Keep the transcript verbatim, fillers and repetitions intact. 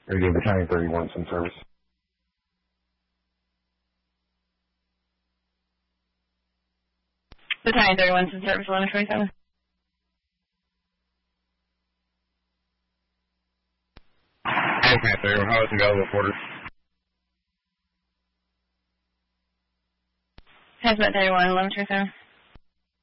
Radio Battalion thirty-one, some service. Battalion thirty-one, some service, eleven twenty-seven. Hazmat thirty-one, how is available for orders? Hazmat thirty-one, eleven twenty-seven.